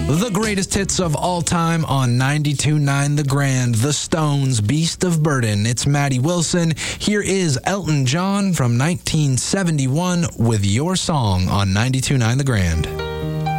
The greatest hits of all time on 92.9 The Grand. The Stones, Beast of Burden. It's Maddie Wilson. Here is Elton John from 1971 with Your Song on 92.9 The Grand.